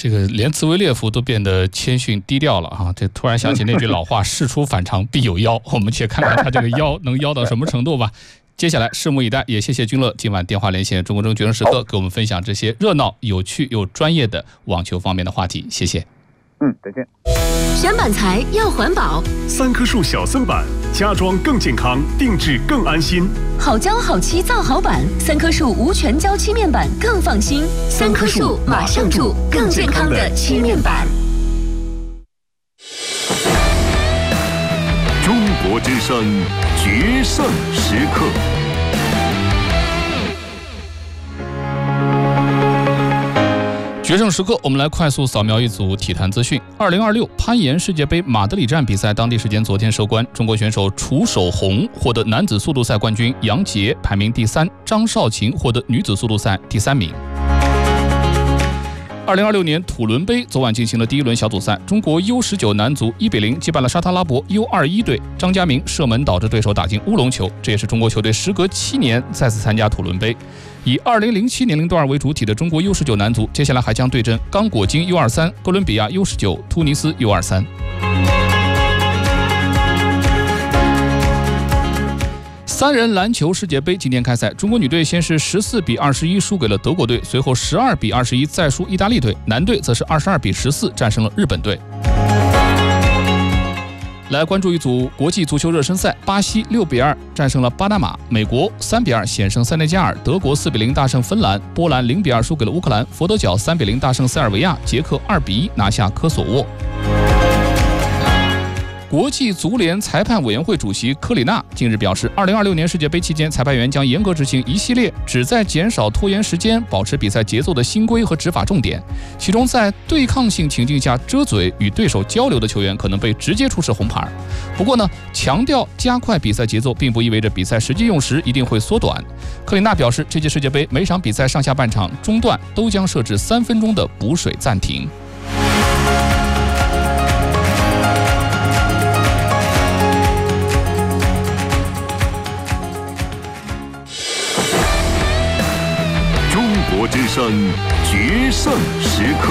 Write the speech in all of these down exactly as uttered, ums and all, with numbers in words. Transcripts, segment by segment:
这个连茨维列夫都变得谦逊低调了啊！这突然想起那句老话：“事出反常必有妖。”我们且看看他这个妖能妖到什么程度吧。接下来拭目以待，也谢谢君乐今晚电话连线中国中决胜时刻，给我们分享这些热闹、有趣又专业的网球方面的话题。谢谢。 嗯，再见。 选板材要环保， 三棵树小森板，家装更健康，定制更安心。 好胶好漆造好板，三棵树无全胶漆面板更放心。三棵树马上住，更健康的漆面板。 中国之声决胜时刻。 决胜时刻，我们来快速扫描一组体坛资讯。二零二六攀岩世界杯马德里站比赛，当地时间昨天收官，中国选手楚守红获得男子速度赛冠军，杨洁排名第三，张少晴获得女子速度赛第三名。二零二六年土伦杯昨晚进行了第一轮小组赛，中国 U 十九 男足一比零击败了沙特阿拉伯 U 二十一 队，张家明射门导致对手打进乌龙球，这也是中国球队时隔七年再次参加土伦杯。以二零零七年龄段为主体的中国 U 十九 男足，接下来还将对阵刚果金 U 二十三、哥伦比亚 U 十九、突尼斯 U 二十三。三人篮球世界杯今天开赛，中国女队先是十四比二十一输给了德国队，随后十二比二十一再输意大利队，男队则是二十二比十四战胜了日本队。来关注一组国际足球热身赛，巴西六比二战胜了巴拿马，美国三比二险胜塞内加尔，德国四比零大胜芬兰，波兰零比二输给了乌克兰，佛得角三比零大胜塞尔维亚，捷克二比一拿下科索沃。国际足联裁判委员会主席科里纳近日表示，二零二六年世界杯期间，裁判员将严格执行一系列旨在减少拖延时间、保持比赛节奏的新规和执法重点。其中，在对抗性情境下遮嘴与对手交流的球员可能被直接出示红牌。不过呢，强调加快比赛节奏，并不意味着比赛实际用时一定会缩短。科里纳表示，这届世界杯每场比赛上下半场中段都将设置三分钟的补水暂停。 中国之声决胜时刻。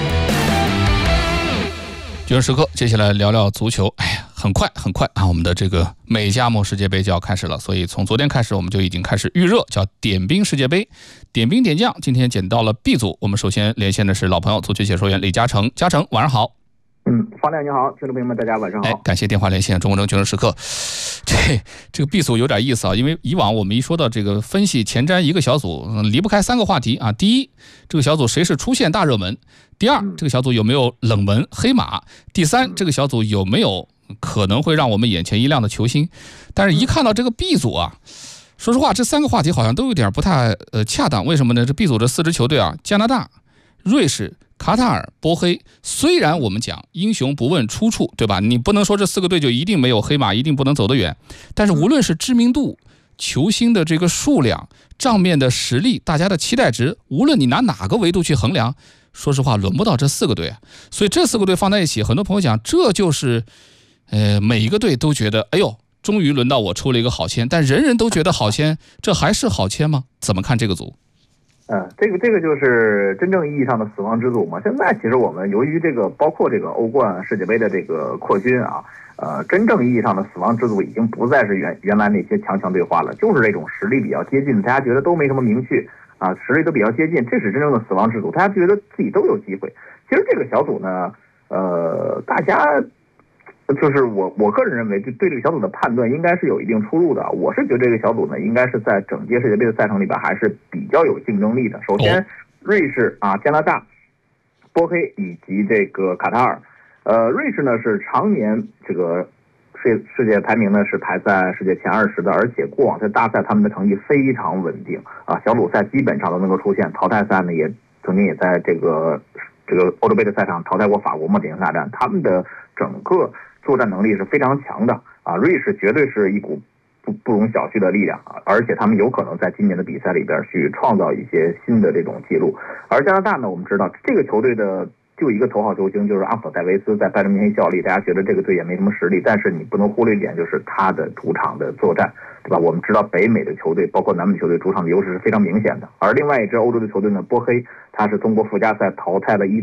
决胜时刻，接下来聊聊足球。哎呀，很快很快啊，我们的这个美加墨世界杯就要开始了，所以从昨天开始我们就已经开始预热，叫点兵世界杯。点兵点将，今天捡到了 B 组，我们首先连线的是老朋友足球解说员李嘉诚。嘉诚，晚上好。 嗯，方亮你好，听众朋友们大家晚上好。 哎，感谢电话连线中国人决胜时刻。这这个 B 组有点意思啊，因为以往我们一说到这个分析前瞻一个小组，嗯、离不开三个话题啊。第一，这个小组谁是出现大热门；第二，这个小组有没有冷门黑马；第三，这个小组有没有可能会让我们眼前一亮的球星。但是，一看到这个 B 组啊，说实话，这三个话题好像都有点不太呃恰当。为什么呢？这 B 组这四支球队啊，加拿大、瑞士、卡塔尔、波黑，虽然我们讲英雄不问出处，对吧？你不能说这四个队就一定没有黑马，一定不能走得远。但是无论是知名度、球星的这个数量、账面的实力、大家的期待值，无论你拿哪个维度去衡量，说实话轮不到这四个队。所以这四个队放在一起，很多朋友讲这就是，呃，每一个队都觉得，哎呦，终于轮到我抽了一个好签。但人人都觉得好签，这还是好签吗？怎么看这个组？ 呃，这个这个就是真正意义上的死亡之组嘛。现在其实我们由于这个包括这个欧冠、世界杯的这个扩军啊，呃，真正意义上的死亡之组已经不再是原原来那些强强对话了，就是这种实力比较接近，大家觉得都没什么名气啊，实力都比较接近，这是真正的死亡之组，大家觉得自己都有机会。其实这个小组呢，呃，大家。就是我我个人认为，对对这个小组的判断应该是有一定出入的。我是觉得这个小组呢，应该是在整届世界杯的赛程里边还是比较有竞争力的。首先，瑞士啊、加拿大、波黑以及这个卡塔尔。呃，瑞士呢是常年这个世世界排名呢是排在世界前二十的，而且过往在大赛他们的成绩非常稳定啊，小组赛基本上都能够出现，淘汰赛呢也曾经也在这个这个欧洲杯的赛场淘汰过法国嘛，典型大战，他们的整个作战能力是非常强的啊，瑞士绝对是一股不不容小觑的力量啊，而且他们有可能在今年的比赛里边去创造一些新的这种记录。而加拿大呢，我们知道这个球队的就一个头号球星就是阿姆斯戴维斯在拜仁慕尼黑效力，大家觉得这个队也没什么实力，但是你不能忽略一点，就是他的主场的作战，对吧？我们知道北美的球队包括南美球队主场的优势是非常明显的，而另外一支欧洲的球队呢，波黑，他是通过附加赛淘汰了一